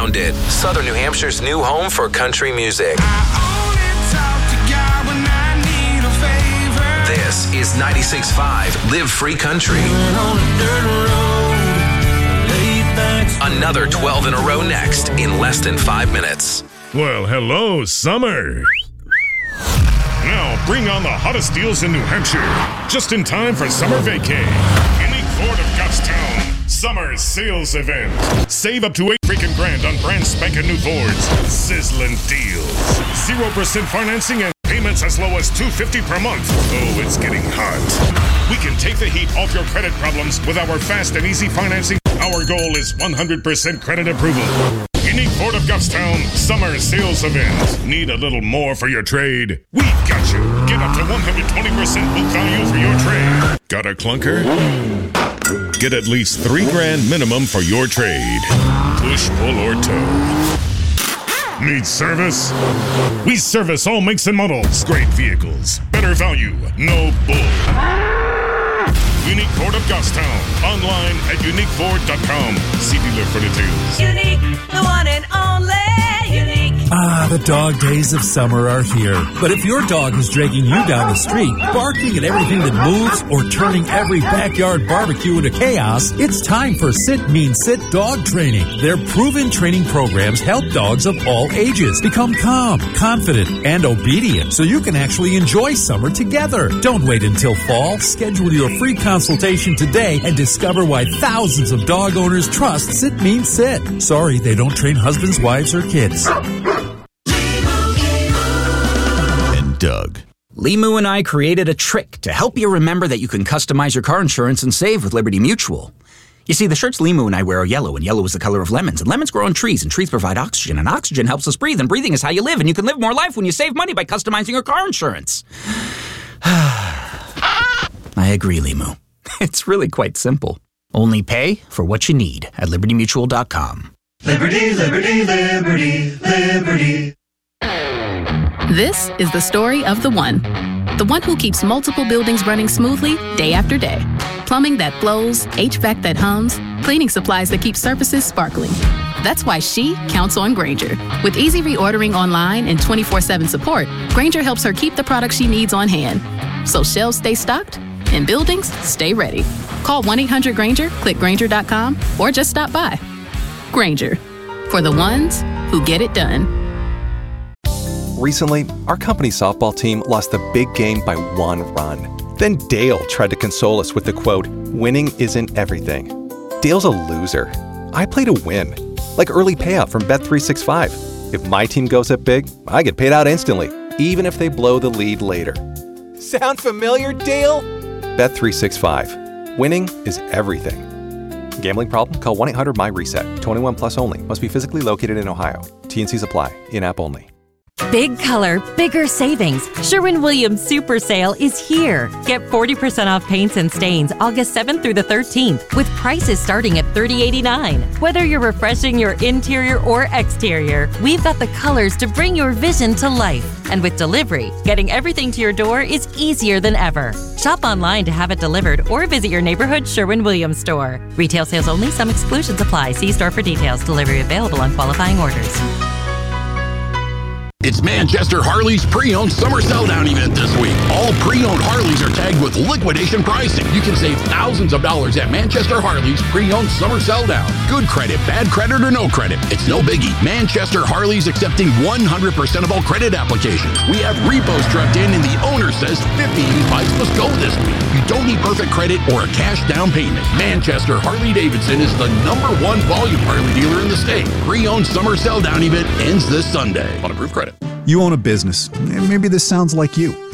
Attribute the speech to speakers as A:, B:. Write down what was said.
A: found it. Southern New Hampshire's new home for country music. This is 96.5 Live Free Country. Another 12 in a row next in less than 5 minutes.
B: Well, hello, summer. Now bring on the hottest deals in New Hampshire. Just in time for summer vacay. Unique Ford of Goffstown. Summer sales event. Save up to $8 grand on brand spanking new Fords. Sizzling deals. 0% financing and payments as low as $250 per month. Oh, it's getting hot. We can take the heat off your credit problems with our fast and easy financing. Our goal is 100% credit approval. Unique Ford of Goffstown summer sales event. Need a little more for your trade? We got you. Get up to 120% book value for your trade. Got a clunker? Get at least $3 grand minimum for your trade. Push, pull, or tow. Need service? We service all makes and models. Great vehicles. Better value. No bull. Unique Ford of Goffstown. Online at uniqueford.com. See dealer for details.
C: Unique, the one and only Unique.
D: Ah, the dog days of summer are here. But if your dog is dragging you down the street, barking at everything that moves, or turning every backyard barbecue into chaos, it's time for Sit Mean Sit Dog Training. Their proven training programs help dogs of all ages become calm, confident, and obedient so you can actually enjoy summer together. Don't wait until fall. Schedule your free consultation today and discover why thousands of dog owners trust Sit Mean Sit. Sorry, they don't train husbands, wives, or kids.
E: And Doug.
F: Limu and I created a trick to help you remember that you can customize your car insurance and save with Liberty Mutual. You see, the shirts Limu and I wear are yellow, and yellow is the color of lemons. And lemons grow on trees, and trees provide oxygen, and oxygen helps us breathe, and breathing is how you live, and you can live more life when you save money by customizing your car insurance. I agree, Limu. It's really quite simple. Only pay for what you need at libertymutual.com.
G: Liberty, liberty, liberty, liberty.
H: This is the story of the one who keeps multiple buildings running smoothly day after day. Plumbing that flows, HVAC that hums, cleaning supplies that keep surfaces sparkling. That's why she counts on Grainger. With easy reordering online and 24/7 support, Grainger helps her keep the products she needs on hand. So shelves stay stocked and buildings stay ready. Call 1-800-GRAINGER, click Grainger.com, or just stop by. Grainger, for the ones who get it done.
I: Recently, our company softball team lost the big game by 1 run. Then Dale tried to console us with the quote, "Winning isn't everything." Dale's a loser. I play to win, like early payout from Bet365. If my team goes up big, I get paid out instantly, even if they blow the lead later. Sound familiar, Dale? Bet365. Winning is everything. Gambling problem? Call 1-800-MY-RESET. 21 plus only. Must be physically located in Ohio. T&Cs apply. In-app only.
J: Big color, bigger savings. Sherwin-Williams Super Sale is here. Get 40% off paints and stains August 7th through the 13th with prices starting at $30.89. Whether you're refreshing your interior or exterior, we've got the colors to bring your vision to life. And with delivery, getting everything to your door is easier than ever. Shop online to have it delivered or visit your neighborhood Sherwin-Williams store. Retail sales only. Some exclusions apply. See store for details. Delivery available on qualifying orders.
K: It's Manchester Harley's pre-owned summer sell-down event this week. All pre-owned Harleys are tagged with liquidation pricing. You can save thousands of dollars at Manchester Harley's pre-owned summer sell-down. Good credit, bad credit, or no credit. It's no biggie. Manchester Harley's accepting 100% of all credit applications. We have repos trucked in, and the owner says 50 bikes must go this week. You don't need perfect credit or a cash down payment. Manchester Harley-Davidson is the #1 volume Harley dealer in the state. Pre-owned summer sell-down event ends this Sunday. On approved credit.
L: You own a business. Maybe this sounds like you.